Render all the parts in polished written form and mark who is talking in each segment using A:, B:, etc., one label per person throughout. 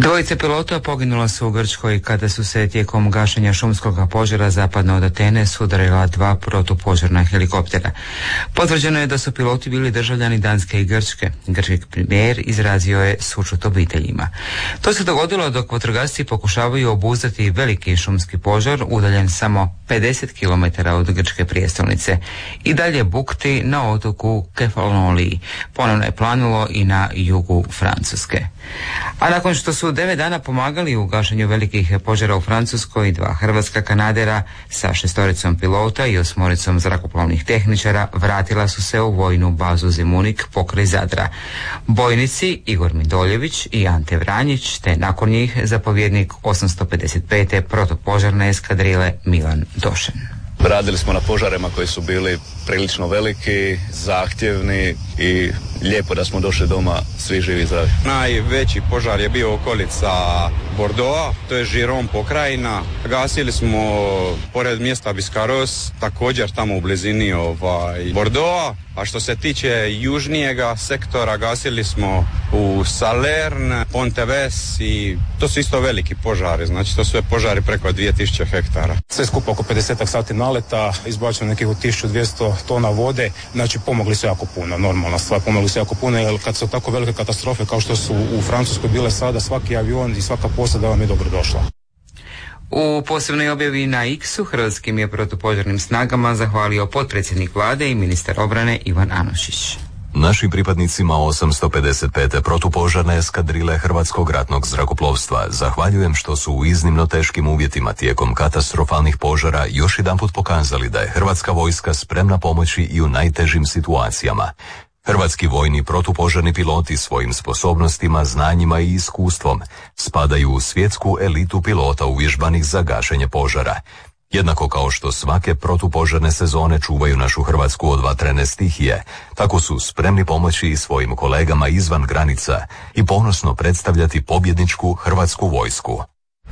A: Dvojice pilota poginula su u Grčkoj kada su se tijekom gašenja šumskog požara zapadno od Atene sudarila dva protupožarna helikoptera. Potvrđeno je da su piloti bili državljani Danske i Grčke. Grčki premijer izrazio je sućut obiteljima. To se dogodilo dok vatrogasci pokušavaju obuzdati veliki šumski požar udaljen samo 50 km od grčke prijestolnice. I dalje bukti na otoku Kefaloniji. Ponovno je planulo i na jugu Francuske. A nakon što su 9 dana pomagali u gašenju velikih požara u Francuskoj, 2 hrvatska kanadera sa 6 pilota i 8 zrakoplovnih tehničara vratila su se u vojnu bazu Zemunik pokraj Zadra. Bojnici Igor Midoljević i Ante Vranjić, te nakon njih zapovjednik 855. protupožarne eskadrile Milan Došen.
B: Radili smo na požarima koji su bili prilično veliki, zahtjevni i lijepo da smo došli doma svi živi i zdravi.
C: Najveći požar je bio okolica Bordeauxa, to je Giron pokrajina. Gasili smo pored mjesta Biscarrosse, također tamo u blizini Bordeauxa. A što se tiče južnijega sektora, gasili smo u Salerne, Ponteves i to su isto veliki požari, znači to su sve požari preko 2000 hektara.
D: Sve skupo oko 50 sati naleta, izbačeno nekih 1200 tona vode, znači pomogli su jako puno, normalna stvar, pomogli su jako puno, jer kad su tako velike katastrofe kao što su u Francuskoj bile sada, svaki avion i svaka posada vam je dobro došla.
A: U posebnoj objavi na X-u hrvatskim je protupožarnim snagama zahvalio potpredsjednik vlade i ministar obrane Ivan Anušić.
E: Našim pripadnicima 855. protupožarne eskadrile Hrvatskog ratnog zrakoplovstva zahvaljujem što su u iznimno teškim uvjetima tijekom katastrofalnih požara još jedanput pokazali da je Hrvatska vojska spremna pomoći i u najtežim situacijama. Hrvatski vojni protupožarni piloti svojim sposobnostima, znanjima i iskustvom spadaju u svjetsku elitu pilota uvježbanih za gašenje požara. Jednako kao što svake protupožarne sezone čuvaju našu Hrvatsku od vatrene stihije, tako su spremni pomoći i svojim kolegama izvan granica i ponosno predstavljati pobjedničku Hrvatsku vojsku.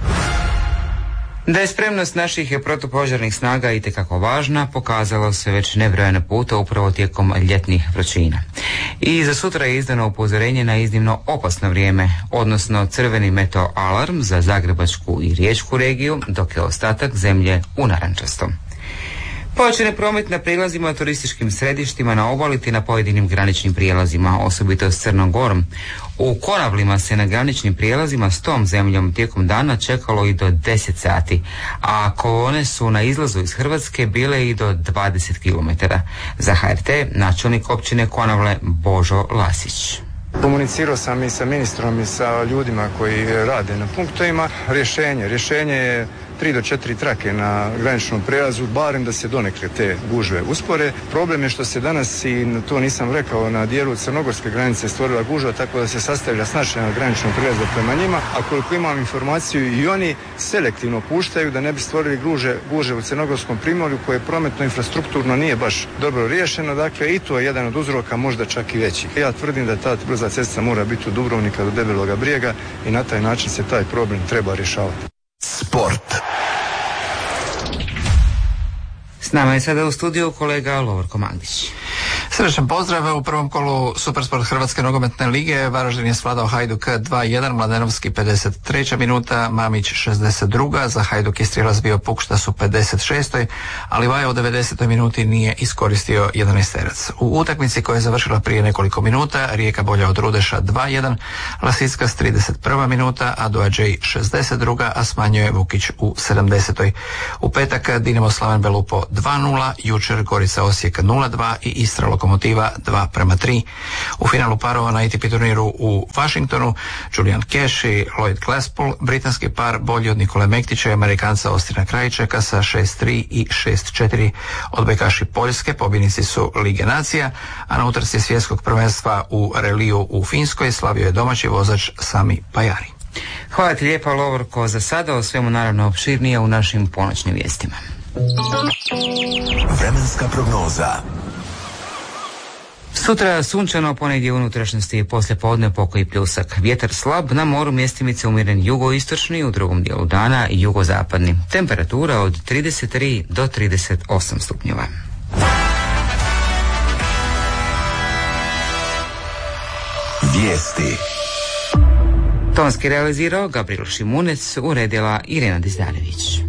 A: Da je spremnost naših protupožarnih snaga itekako važna, pokazalo se već nebrojeno puta upravo tijekom ljetnih vrućina. I za sutra je izdano upozorenje na iznimno opasno vrijeme, odnosno crveni meteo alarm za Zagrebačku i Riječku regiju, dok je ostatak zemlje u narančastom. Pojačan je promet na prijelazima, turističkim središtima na obali te na pojedinim graničnim prijelazima, osobito s Crnom Gorom. U Konavlima se na graničnim prijelazima s tom zemljom tijekom dana čekalo i do 10 sati, a kolone su na izlazu iz Hrvatske bile i do 20 km. Za HRT načelnik općine Konavle Božo Lasić.
F: Komunicirao sam i sa ministrom i sa ljudima koji rade na punktovima. Rješenje je 3 do 4 trake na graničnom prijelazu, barem da se donekle te gužve uspore. Problem je što se danas, i to nisam rekao, na dijelu crnogorske granice stvorila gužva, tako da se sastavlja značajna graničnog prijelaza prema njima, a koliko imam informaciju i oni selektivno puštaju da ne bi stvorili guže u crnogorskom primorju koje prometno infrastrukturno nije baš dobro riješeno, dakle i to je jedan od uzroka, možda čak i veći. Ja tvrdim da ta brza cesta mora biti od Dubrovnika do Debeloga Brijega i na taj način se taj problem treba rješavati.
G: Sport.
A: S nama je sada u studiju kolega Lovorko Magdić.
H: Srečan pozdrav. U prvom kolu Supersport Hrvatske nogometne lige Varaždin je svladao Hajduk 2-1, Mladenovski 53. minuta, Mamić 62. Za Hajduk je strijelac bio Pukštas u 56. ali Vaja u 90. minuti nije iskoristio 11-terac. U utakmici koja je završila prije nekoliko minuta Rijeka bolja od Rudeša 2-1, Lasickas 31. minuta, Adoadžej 62. a smanjuje Vukić u 70. U petak Dinamo Slaven Belupo 2-0, jučer Gorica Osijek 0-2 i Istra Lokomotiva 2-3. U finalu parova na ATP turniru u Washingtonu Julian Cash i Lloyd Glasspool, britanski par bolji od Nikole Mektića i Amerikanca Ostina Krajčeka sa 6-3 i 6-4. Odbojkaši Poljske pobjednici su Lige nacija, a na utrci svjetskog prvenstva u reliju u Finskoj slavio je domaći vozač Sami Pajari.
A: Hvala ti lijepa Lovorko, za sada o svemu naravno opširnije u našim ponoćnim vijestima.
G: Vremenska prognoza.
A: Sutra sunčano, ponegdje u unutrašnjosti poslije podne pokoji pljusak. Vjetar slab, na moru mjestimice umjeren jugoistočni, u drugom dijelu dana jugozapadni. Temperatura od 33 do 38 stupnjeva.
G: Vijesti.
A: Tonski realizirao Gabriel Šimunec, uredila Irena Dizdarević.